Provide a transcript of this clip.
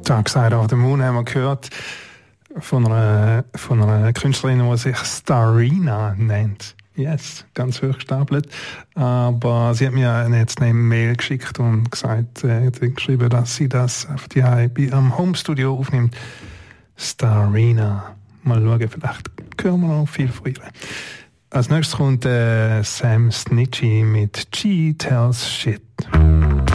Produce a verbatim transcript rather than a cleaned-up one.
Dark Side of the Moon haben wir gehört von einer, von einer Künstlerin, die sich Starina nennt. Yes, ganz hoch gestapelt. Aber sie hat mir jetzt eine Mail geschickt und gesagt, äh, geschrieben, dass sie das auf die bei am Homestudio aufnimmt. Starina. Mal schauen, vielleicht hören wir noch viel früher. Als nächstes kommt äh, Sam Snitchy mit G Tells Shit.